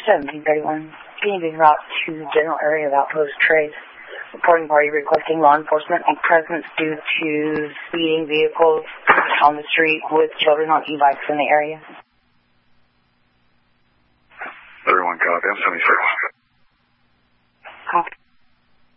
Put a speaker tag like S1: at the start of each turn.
S1: 1731. Can you be brought to the general area of Outpost Trace? Reporting party requesting law enforcement and presence due to speeding vehicles on the street with children on e-bikes in the area.
S2: Everyone copy. I'm 76.